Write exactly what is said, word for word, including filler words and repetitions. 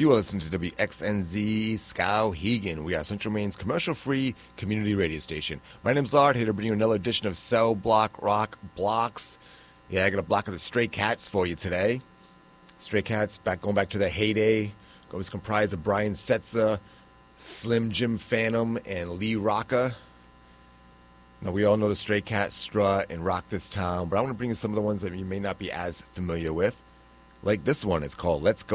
You are listening to W X N Z Skowhegan. We are Central Maine's commercial-free community radio station. My name's Lard, here to bring you another edition of Cell Block Rock Blocks. Yeah, I got a block of the Stray Cats for you today. Stray Cats, back going back to their heyday. It was comprised of Brian Setzer, Slim Jim Phantom, and Lee Rocker. Now, we all know the Stray Cats strut and rock this town, but I want to bring you some of the ones that you may not be as familiar with. Like this one, it's called Let's Go.